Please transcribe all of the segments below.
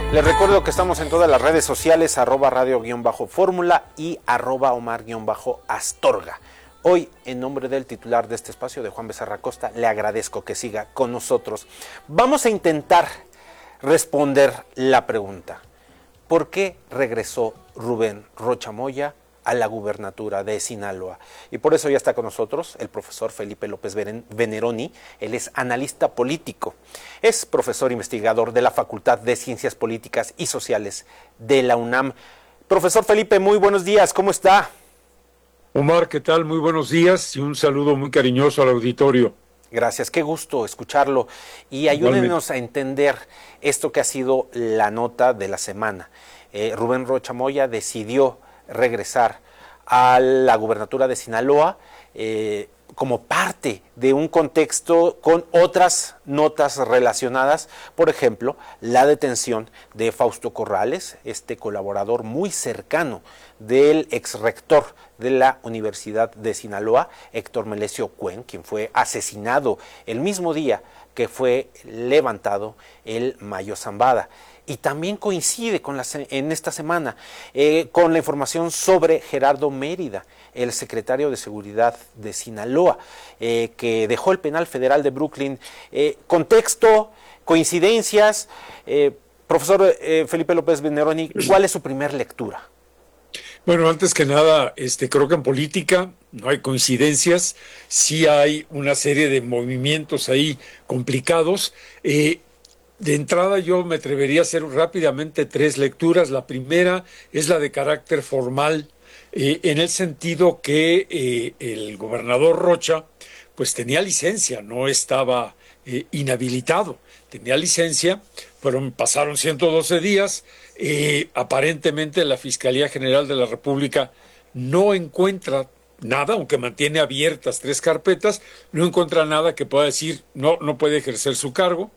Les recuerdo que estamos en todas las redes sociales, @radio_fórmula y @omar_astorga. Hoy, en nombre del titular de este espacio, de Juan Becerra Costa, le agradezco que siga con nosotros. Vamos a intentar responder la pregunta: ¿por qué regresó Rubén Rocha Moya a la gubernatura de Sinaloa? Y por eso ya está con nosotros el profesor Felipe López Veneroni. Él es analista político, es profesor investigador de la Facultad de Ciencias Políticas y Sociales de la UNAM. Profesor Felipe, muy buenos días, ¿cómo está? Omar, ¿qué tal? Muy buenos días y un saludo muy cariñoso al auditorio. Gracias, qué gusto escucharlo. Y ayúdenos a entender esto que ha sido la nota de la semana. Rubén Rocha Moya decidió regresar a la gubernatura de Sinaloa como parte de un contexto con otras notas relacionadas, por ejemplo, la detención de Fausto Corrales, este colaborador muy cercano del exrector de la Universidad de Sinaloa, Héctor Melesio Cuen, quien fue asesinado el mismo día que fue levantado el Mayo Zambada. Y también coincide con en esta semana con la información sobre Gerardo Mérida, el secretario de Seguridad de Sinaloa, que dejó el penal federal de Brooklyn. Contexto, coincidencias. Profesor Felipe López Veneroni, ¿cuál es su primer lectura? Bueno, antes que nada, creo que en política no hay coincidencias, sí hay una serie de movimientos ahí complicados. De entrada yo me atrevería a hacer rápidamente tres lecturas. La primera es la de carácter formal, en el sentido que el gobernador Rocha pues tenía licencia, no estaba inhabilitado, tenía licencia, pero pasaron 112 días, aparentemente la Fiscalía General de la República no encuentra nada, aunque mantiene abiertas tres carpetas, no encuentra nada que pueda decir no puede ejercer su cargo.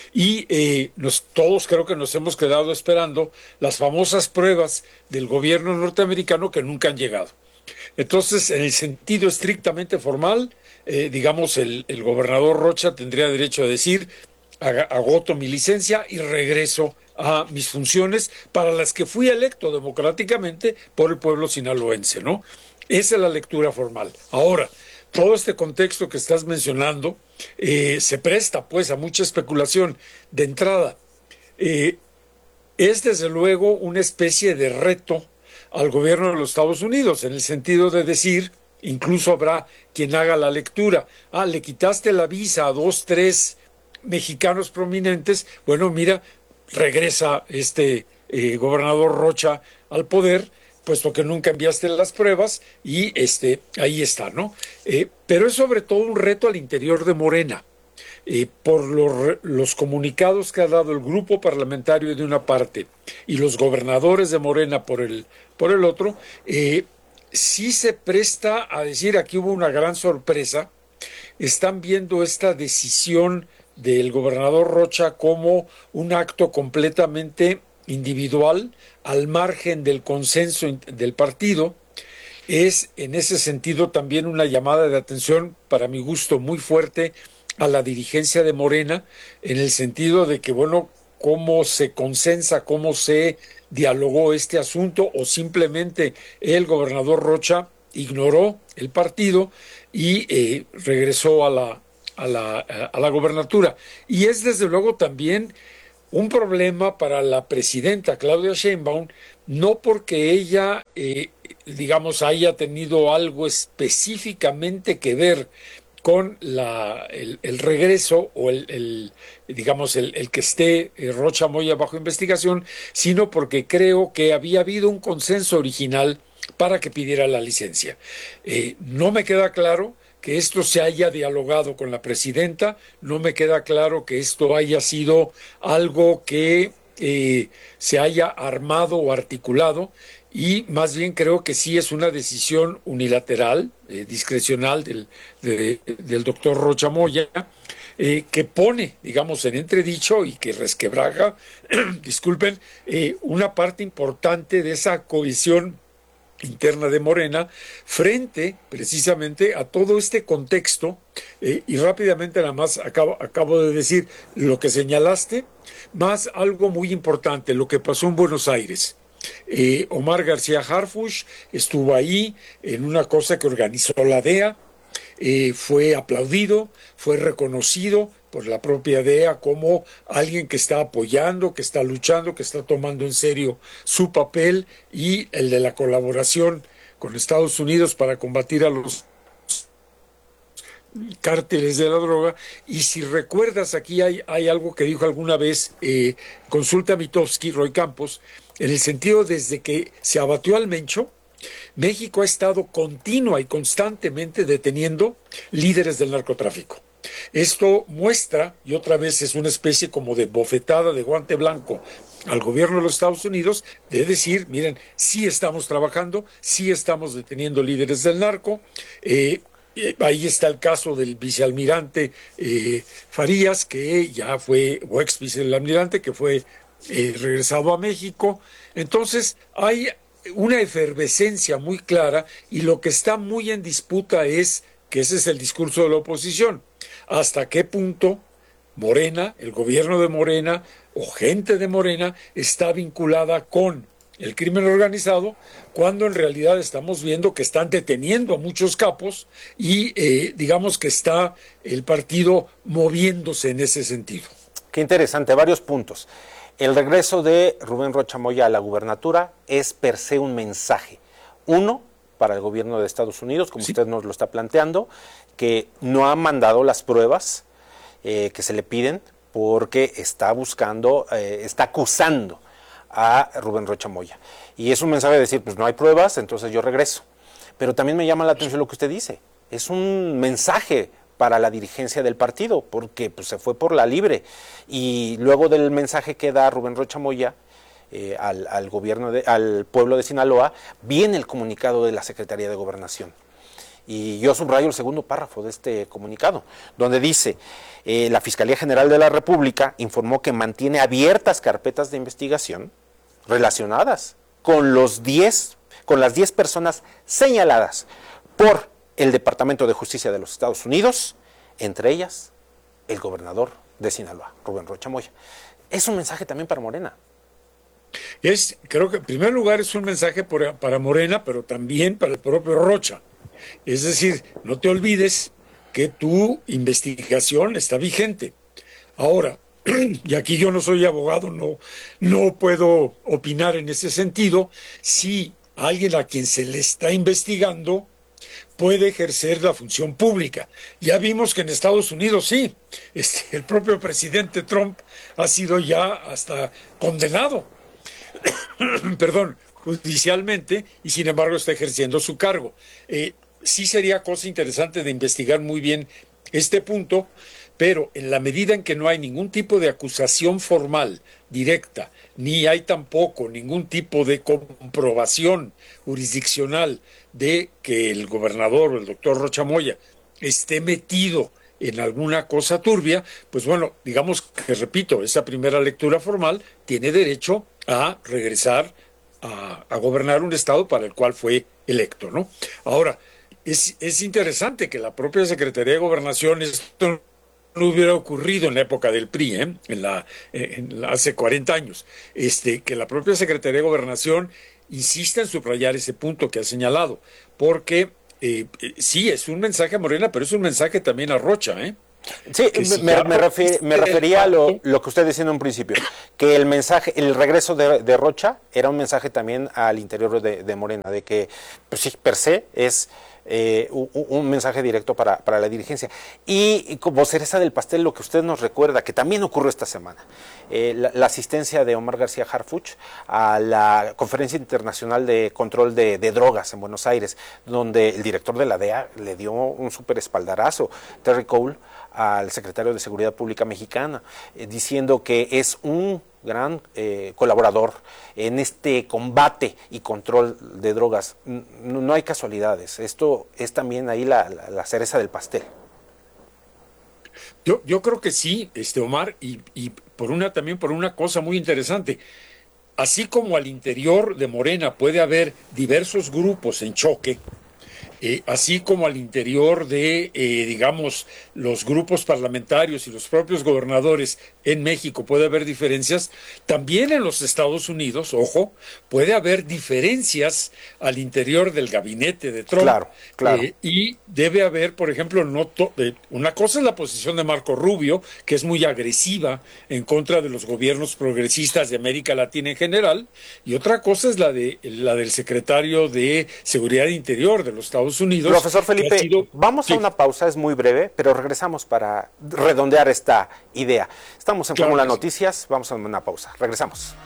Y todos creo que nos hemos quedado esperando las famosas pruebas del gobierno norteamericano que nunca han llegado. Entonces, en el sentido estrictamente formal, digamos, el gobernador Rocha tendría derecho a decir: agoto mi licencia y regreso a mis funciones para las que fui electo democráticamente por el pueblo sinaloense, ¿no? Esa es la lectura formal. Ahora, todo este contexto que estás mencionando se presta pues a mucha especulación. De entrada, es desde luego una especie de reto al gobierno de los Estados Unidos, en el sentido de decir, incluso habrá quien haga la lectura: le quitaste la visa a 2, 3 mexicanos prominentes, bueno, mira, regresa gobernador Rocha al poder, puesto que nunca enviaste las pruebas, y ahí está, ¿no? Pero es sobre todo un reto al interior de Morena, por los comunicados que ha dado el grupo parlamentario de una parte y los gobernadores de Morena por el otro. Sí se presta a decir: aquí hubo una gran sorpresa. Están viendo esta decisión del gobernador Rocha como un acto completamente individual, al margen del consenso del partido. Es en ese sentido también una llamada de atención, para mi gusto, muy fuerte a la dirigencia de Morena, en el sentido de que, bueno, cómo se consensa, cómo se dialogó este asunto, o simplemente el gobernador Rocha ignoró el partido y regresó a la gobernatura. Y es desde luego también un problema para la presidenta Claudia Sheinbaum, no porque ella, digamos, haya tenido algo específicamente que ver con el regreso o digamos, el que esté Rocha Moya bajo investigación, sino porque creo que había habido un consenso original para que pidiera la licencia. No me queda claro que esto se haya dialogado con la presidenta, no me queda claro que esto haya sido algo que se haya armado o articulado, y más bien creo que sí es una decisión unilateral, discrecional del doctor Rocha Moya, que pone, digamos, en entredicho y que resquebraja, disculpen, una parte importante de esa cohesión interna de Morena frente precisamente a todo este contexto Y rápidamente nada más acabo de decir lo que señalaste, más algo muy importante, lo que pasó en Buenos Aires. Omar García Harfuch estuvo ahí en una cosa que organizó la DEA, fue aplaudido, fue reconocido por la propia DEA como alguien que está apoyando, que está luchando, que está tomando en serio su papel y el de la colaboración con Estados Unidos para combatir a los cárteles de la droga. Y si recuerdas, aquí hay algo que dijo alguna vez Consulta Mitofsky, Roy Campos, en el sentido desde que se abatió al Mencho, México ha estado continua y constantemente deteniendo líderes del narcotráfico. Esto muestra, y otra vez es una especie como de bofetada de guante blanco al gobierno de los Estados Unidos, de decir, miren, sí estamos trabajando, sí estamos deteniendo líderes del narco. Ahí está el caso del vicealmirante Farías, que ya fue, o ex vicealmirante, que fue regresado a México. Entonces, hay una efervescencia muy clara y lo que está muy en disputa es, que ese es el discurso de la oposición, hasta qué punto Morena, el gobierno de Morena o gente de Morena está vinculada con el crimen organizado, cuando en realidad estamos viendo que están deteniendo a muchos capos y digamos que está el partido moviéndose en ese sentido. Qué interesante, varios puntos. El regreso de Rubén Rocha Moya a la gubernatura es per se un mensaje. Uno, para el gobierno de Estados Unidos, como usted nos lo está planteando, que no ha mandado las pruebas que se le piden porque está buscando, está acusando a Rubén Rocha Moya. Y es un mensaje de decir, pues no hay pruebas, entonces yo regreso. Pero también me llama la atención lo que usted dice. Es un mensaje para la dirigencia del partido, porque pues, se fue por la libre. Y luego del mensaje que da Rubén Rocha Moya al gobierno al pueblo de Sinaloa, viene el comunicado de la Secretaría de Gobernación. Y yo subrayo el segundo párrafo de este comunicado, donde dice, la Fiscalía General de la República informó que mantiene abiertas carpetas de investigación relacionadas con las 10 personas señaladas por el Departamento de Justicia de los Estados Unidos, entre ellas el gobernador de Sinaloa, Rubén Rocha Moya. Es un mensaje también para Morena. Creo que en primer lugar es un mensaje para Morena, pero también para el propio Rocha. Es decir, no te olvides que tu investigación está vigente. Ahora, y aquí yo no soy abogado, no puedo opinar en ese sentido, si alguien a quien se le está investigando puede ejercer la función pública. Ya vimos que en Estados Unidos sí, el propio presidente Trump ha sido ya hasta condenado, perdón, judicialmente, y sin embargo está ejerciendo su cargo. Sí sería cosa interesante de investigar muy bien este punto, pero en la medida en que no hay ningún tipo de acusación formal directa, ni hay tampoco ningún tipo de comprobación jurisdiccional de que el gobernador o el doctor Rocha Moya esté metido en alguna cosa turbia, pues bueno, digamos que, repito, esa primera lectura formal tiene derecho a regresar a gobernar un estado para el cual fue electo, ¿no? Ahora, es interesante que la propia Secretaría de Gobernación, esto no hubiera ocurrido en la época del PRI, hace 40 años, que la propia Secretaría de Gobernación insista en subrayar ese punto que ha señalado, porque sí, es un mensaje a Morena, pero es un mensaje también a Rocha, Sí, me refería a lo que usted decía en un principio, que el regreso de Rocha era un mensaje también al interior de Morena, de que, pues sí, per se es un mensaje directo para la dirigencia. Y como cereza del pastel, lo que usted nos recuerda, que también ocurrió esta semana, la asistencia de Omar García Harfuch a la Conferencia Internacional de Control de Drogas en Buenos Aires, donde el director de la DEA le dio un súper espaldarazo, Terry Cole, al secretario de Seguridad Pública mexicana, diciendo que es un gran colaborador en este combate y control de drogas. No hay casualidades, esto es también ahí la cereza del pastel. Yo creo que sí, Omar, y también por una cosa muy interesante. Así como al interior de Morena puede haber diversos grupos en choque, así como al interior de, digamos, los grupos parlamentarios y los propios gobernadores en México puede haber diferencias, también en los Estados Unidos, ojo, puede haber diferencias al interior del gabinete de Trump. Claro, claro. Y debe haber, por ejemplo, una cosa es la posición de Marco Rubio, que es muy agresiva en contra de los gobiernos progresistas de América Latina en general, y otra cosa es la del secretario de Seguridad Interior de los Estados Unidos. Profesor Felipe, vamos a una pausa, es muy breve, pero regresamos para redondear esta idea. Estamos en Fórmula Noticias, vamos a una pausa, regresamos.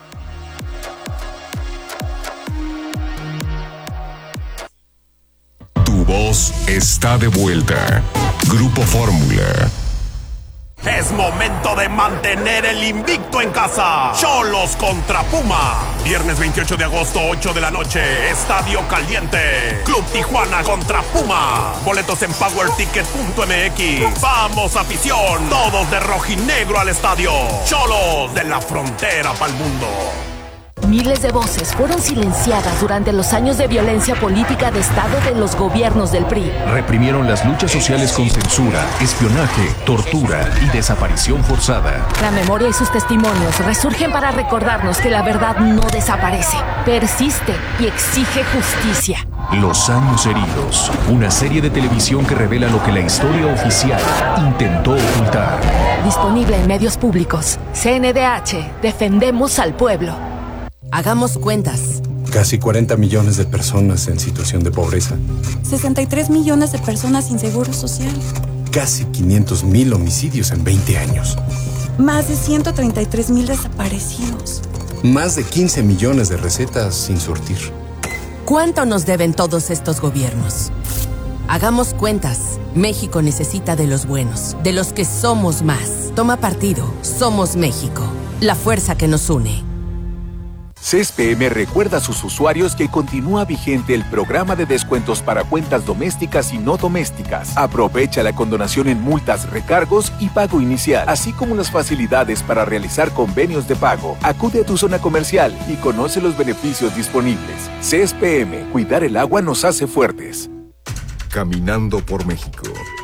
Tu voz está de vuelta. Grupo Fórmula. Es momento de mantener el invicto en casa. Xolos contra Puma. Viernes 28 de agosto, 8 de la noche. Estadio Caliente. Club Tijuana contra Puma. Boletos en powerticket.mx. Vamos, afición. Todos de rojinegro al estadio. Xolos de la frontera pa'l mundo. Miles de voces fueron silenciadas durante los años de violencia política de Estado de los gobiernos del PRI. Reprimieron las luchas sociales con censura, espionaje, tortura y desaparición forzada. La memoria y sus testimonios resurgen para recordarnos que la verdad no desaparece, persiste y exige justicia. Los años heridos, una serie de televisión que revela lo que la historia oficial intentó ocultar. Disponible en medios públicos. CNDH, defendemos al pueblo. Hagamos cuentas. Casi 40 millones de personas en situación de pobreza. 63 millones de personas sin seguro social. Casi 500,000 homicidios en 20 años. Más de 133,000 desaparecidos. Más de 15 millones de recetas sin surtir. ¿Cuánto nos deben todos estos gobiernos? Hagamos cuentas. México necesita de los buenos, de los que somos más. Toma partido. Somos México. La fuerza que nos une. CESPM recuerda a sus usuarios que continúa vigente el programa de descuentos para cuentas domésticas y no domésticas. Aprovecha la condonación en multas, recargos y pago inicial, así como las facilidades para realizar convenios de pago. Acude a tu zona comercial y conoce los beneficios disponibles. CESPM, cuidar el agua nos hace fuertes. Caminando por México.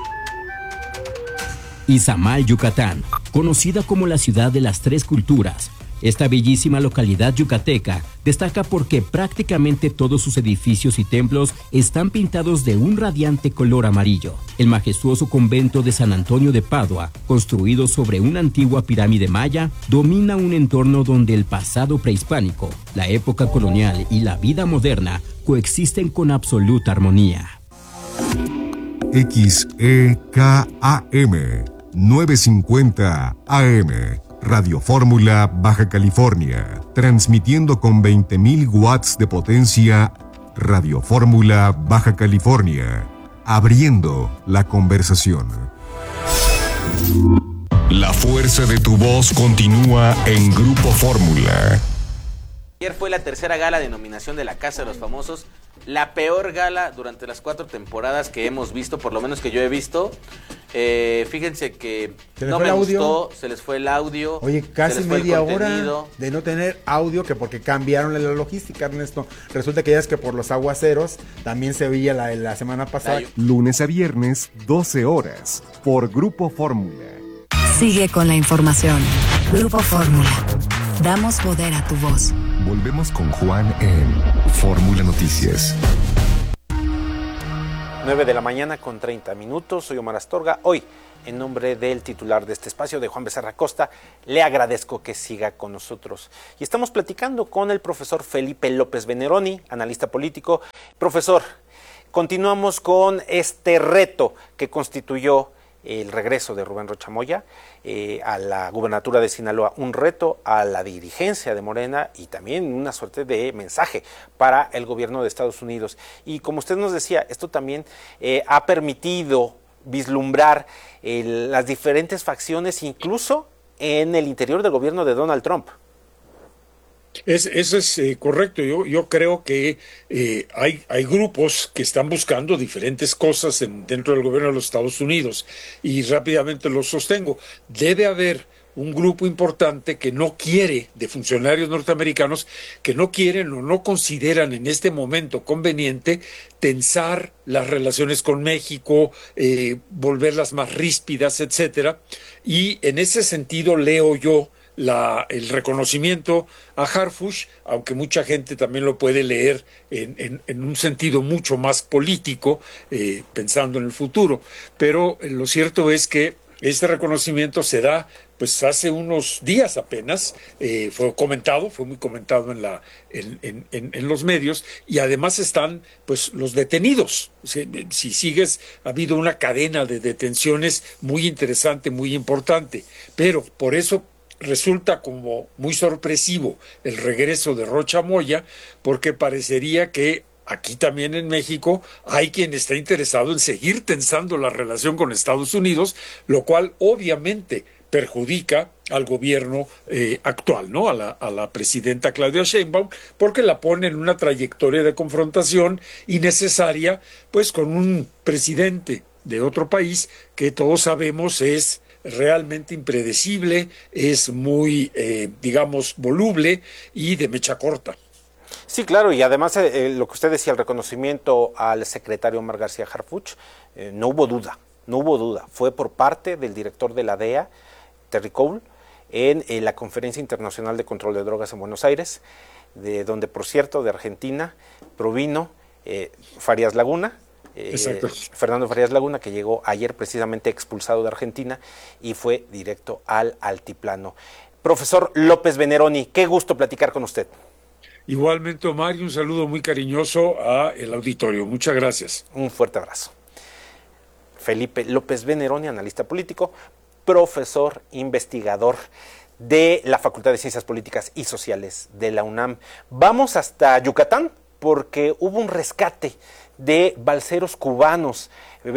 Izamal, Yucatán, conocida como la ciudad de las tres culturas. Esta bellísima localidad yucateca destaca porque prácticamente todos sus edificios y templos están pintados de un radiante color amarillo. El majestuoso convento de San Antonio de Padua, construido sobre una antigua pirámide maya, domina un entorno donde el pasado prehispánico, la época colonial y la vida moderna coexisten con absoluta armonía. XEKAM 950 AM Radio Fórmula, Baja California, transmitiendo con 20,000 watts de potencia. Radio Fórmula, Baja California, abriendo la conversación. La fuerza de tu voz continúa en Grupo Fórmula. Ayer fue la tercera gala de nominación de la Casa de los Famosos, la peor gala durante las 4 temporadas que hemos visto, por lo menos que yo he visto. Fíjense que no me gustó, se les fue el audio. Oye, casi media hora de no tener audio, que porque cambiaron la logística, Ernesto. Resulta que ya es que por los aguaceros también se veía la semana pasada. Lunes a viernes, 12 horas, por Grupo Fórmula. Sigue con la información. Grupo Fórmula. Damos poder a tu voz. Volvemos con Juan en Fórmula Noticias. 9 de la mañana con 30 minutos. Soy Omar Astorga. Hoy, en nombre del titular de este espacio, de Juan Becerra Costa, le agradezco que siga con nosotros. Y estamos platicando con el profesor Felipe López Veneroni, analista político. Profesor, continuamos con este reto que constituyó el regreso de Rubén Rocha Moya a la gubernatura de Sinaloa, un reto a la dirigencia de Morena y también una suerte de mensaje para el gobierno de Estados Unidos. Y como usted nos decía, esto también ha permitido vislumbrar las diferentes facciones, incluso en el interior del gobierno de Donald Trump. Eso es correcto. Yo creo que hay grupos que están buscando diferentes cosas dentro del gobierno de los Estados Unidos y rápidamente los sostengo. Debe haber un grupo importante que no quiere, de funcionarios norteamericanos, que no quieren o no consideran en este momento conveniente tensar las relaciones con México, volverlas más ríspidas, etcétera. Y en ese sentido leo yo el reconocimiento a Harfuch, aunque mucha gente también lo puede leer en un sentido mucho más político, pensando en el futuro. Pero lo cierto es que este reconocimiento se da pues hace unos días apenas, fue muy comentado en los medios, y además están pues los detenidos. Si sigues, ha habido una cadena de detenciones muy interesante, muy importante, pero por eso resulta como muy sorpresivo el regreso de Rocha Moya, porque parecería que aquí también en México hay quien está interesado en seguir tensando la relación con Estados Unidos, lo cual obviamente perjudica al gobierno actual, ¿no? A la presidenta Claudia Sheinbaum, porque la pone en una trayectoria de confrontación innecesaria, pues con un presidente de otro país que todos sabemos es realmente impredecible, es muy, digamos, voluble y de mecha corta. Sí, claro, y además lo que usted decía, el reconocimiento al secretario Omar García Harfuch, no hubo duda, fue por parte del director de la DEA, Terry Cole, en la Conferencia Internacional de Control de Drogas en Buenos Aires, de donde, por cierto, de Argentina provino Farías Laguna, Fernando Farías Laguna, que llegó ayer precisamente expulsado de Argentina y fue directo al altiplano. Profesor López Veneroni, qué gusto platicar con usted. Igualmente, Omar, y un saludo muy cariñoso al auditorio. Muchas gracias. Un fuerte abrazo. Felipe López Veneroni, analista político, profesor investigador de la Facultad de Ciencias Políticas y Sociales de la UNAM. Vamos hasta Yucatán porque hubo un rescate de balseros cubanos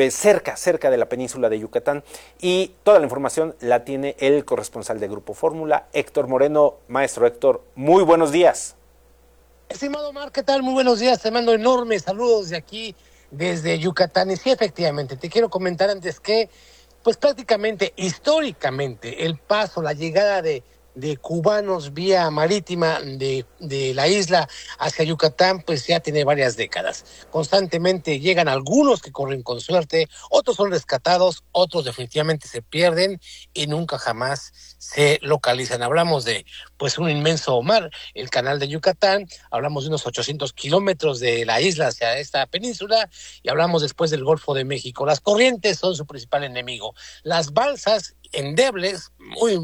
cerca de la península de Yucatán, y toda la información la tiene el corresponsal de Grupo Fórmula, Héctor Moreno. Maestro Héctor, muy buenos días. Estimado Omar, ¿qué tal? Muy buenos días, te mando enormes saludos de aquí, desde Yucatán. Y sí, efectivamente, te quiero comentar antes que, pues prácticamente, históricamente, el paso, la llegada de cubanos vía marítima de la isla hacia Yucatán, pues ya tiene varias décadas. Constantemente llegan algunos que corren con suerte, otros son rescatados, otros definitivamente se pierden y nunca jamás se localizan. Hablamos de pues un inmenso mar, el canal de Yucatán, hablamos de unos 800 kilómetros de la isla hacia esta península, y hablamos después del Golfo de México. Las corrientes son su principal enemigo. Las balsas endebles, muy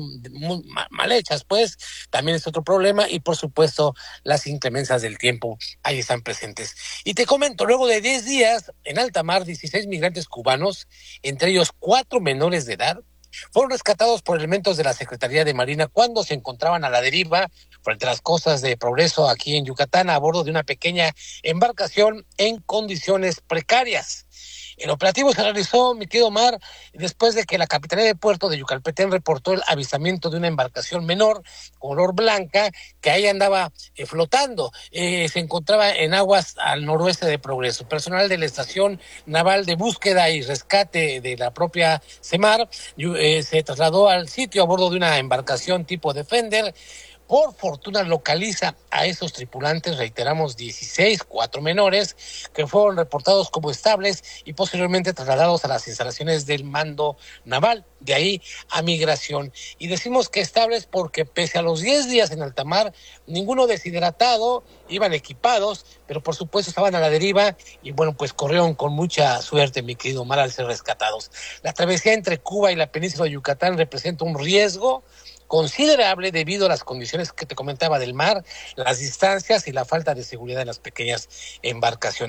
mal hechas, pues, también es otro problema, y por supuesto las inclemencias del tiempo ahí están presentes. Y te comento, luego de 10 días en alta mar, 16 migrantes cubanos, entre ellos 4 menores de edad, fueron rescatados por elementos de la Secretaría de Marina cuando se encontraban a la deriva frente a las costas de Progreso aquí en Yucatán, a bordo de una pequeña embarcación en condiciones precarias. El operativo se realizó, mi querido Omar, después de que la Capitanía de Puerto de Yucalpetén reportó el avistamiento de una embarcación menor, color blanca, que ahí andaba flotando. Se encontraba en aguas al noroeste de Progreso. Personal de la Estación Naval de Búsqueda y Rescate de la propia CEMAR se trasladó al sitio a bordo de una embarcación tipo Defender. Por fortuna localiza a esos tripulantes, reiteramos 16, 4 menores, que fueron reportados como estables y posteriormente trasladados a las instalaciones del mando naval, de ahí a migración. Y decimos que estables porque pese a los 10 días en alta mar, ninguno deshidratado, iban equipados, pero por supuesto estaban a la deriva y bueno, pues corrieron con mucha suerte, mi querido Omar, al ser rescatados. La travesía entre Cuba y la península de Yucatán representa un riesgo considerable debido a las condiciones que te comentaba del mar, las distancias y la falta de seguridad de las pequeñas embarcaciones.